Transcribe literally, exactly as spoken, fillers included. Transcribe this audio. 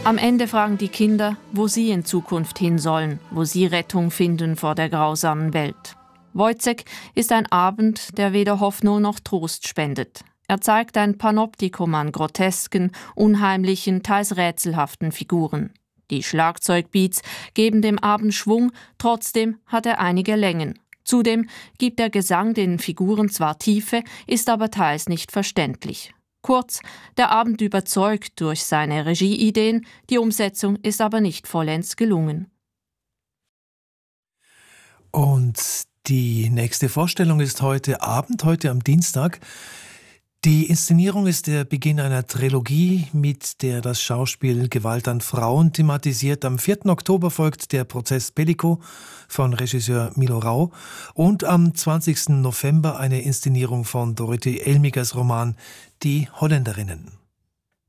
Am Ende fragen die Kinder, wo sie in Zukunft hin sollen, wo sie Rettung finden vor der grausamen Welt. Wojciech ist ein Abend, der weder Hoffnung noch Trost spendet. Er zeigt ein Panoptikum an grotesken, unheimlichen, teils rätselhaften Figuren. Die Schlagzeugbeats geben dem Abend Schwung, trotzdem hat er einige Längen. Zudem gibt der Gesang den Figuren zwar Tiefe, ist aber teils nicht verständlich. Kurz, der Abend überzeugt durch seine Regieideen, die Umsetzung ist aber nicht vollends gelungen. Und die nächste Vorstellung ist heute Abend, heute am Dienstag. Die Inszenierung ist der Beginn einer Trilogie, mit der das Schauspiel Gewalt an Frauen thematisiert. Am vierten Oktober folgt der Prozess Pellico von Regisseur Milo Rau und am zwanzigsten November eine Inszenierung von Dorothee Elmigers Roman Die Holländerinnen.